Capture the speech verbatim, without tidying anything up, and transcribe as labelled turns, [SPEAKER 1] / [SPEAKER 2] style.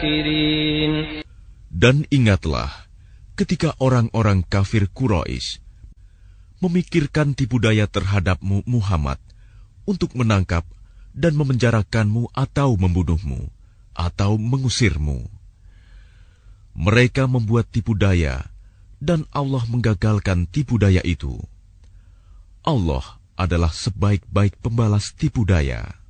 [SPEAKER 1] Dan ingatlah ketika orang-orang kafir Quraisy memikirkan tipu daya terhadapmu Muhammad untuk menangkap dan memenjarakanmu atau membunuhmu atau mengusirmu. Mereka membuat tipu daya dan Allah menggagalkan tipu daya itu. Allah adalah sebaik-baik pembalas tipu daya.